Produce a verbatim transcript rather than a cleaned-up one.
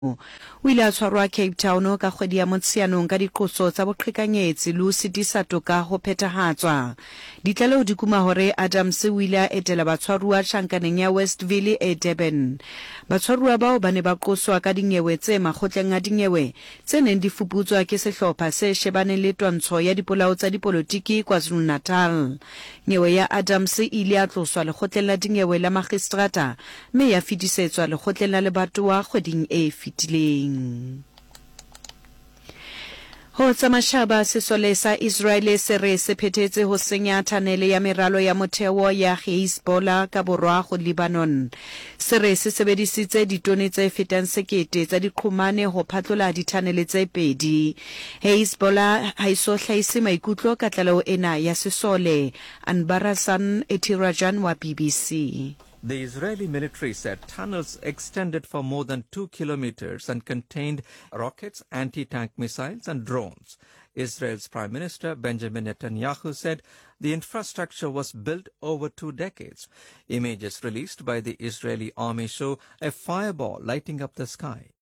o ile a tshwarwa Cape Town ka kgwedi ya Motsheanong ka diqoso tsa boqhekanyetsi le ho sitisa toka ho phethahatswa. Ditlaleho di kuma hore Adams o ile a etela batshwaruwa tjhankaneng ya Westville e Durban. Batshwaruwa bao ba ne ba qoswa ka dinyewe tse makgotleng a dinyewe tse neng di fuputswa ke sehlopha se shebaneng le twantsho ya dipolao tsa dipolotiki KwaZulu-Natal. Nyewe ya Adams ile a tloswa lekgotleng la dinyewe la Magistrata mme ya fetisetswa lekgotleng la lebatowa kgweding e fitileng. Ho tsa mashaba sesole sa Israel se re se phethetse ho senya thanele ya meralo ya motheo ya Hezbollah ka borwa go Lebanon. Se re se sebedisitse ditone tse fetang sekete tsa diqhumane ho phatlola dithanele tse pedi. Hezbollah ha iso hlahise maikutlo ka tlaleho ena ya sesole. Anbarasan Etirajan wa B B C. The Israeli military said tunnels extended for more than two kilometers and contained rockets, anti-tank missiles and drones. Israel's Prime Minister Benjamin Netanyahu said the infrastructure was built over two decades. Images released by the Israeli army show a fireball lighting up the sky.